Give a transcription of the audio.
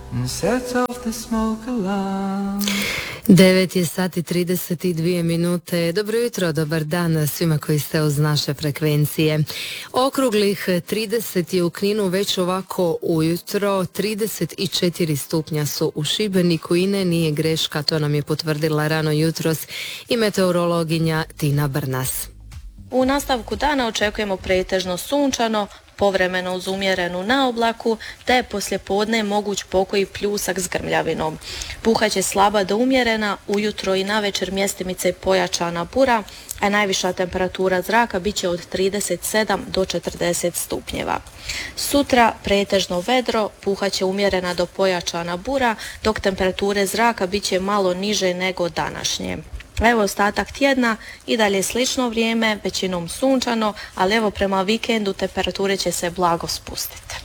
and set off the smoke alarm. 9:32. Dobro jutro, dobar dan svima koji ste uz naše frekvencije. Okruglih 30 je u Kninu već ovako ujutro, 34 stupnja su u Šibeniku i ne, nije greška, to nam je potvrdila rano jutros i meteorologinja Tina Brnas. U nastavku dana očekujemo pretežno sunčano, povremeno uz umjerenu naoblaku, te je poslijepodne moguć pokoji pljusak s grmljavinom. Puhaće slaba do umjerena, ujutro i navečer mjestimice pojačana bura, a najviša temperatura zraka bit će od 37 do 40 stupnjeva. Sutra pretežno vedro, puhaće umjerena do pojačana bura, dok temperature zraka bit će malo niže nego današnje. Evo ostatak tjedna i dalje slično vrijeme, većinom sunčano, ali evo prema vikendu temperature će se blago spustiti.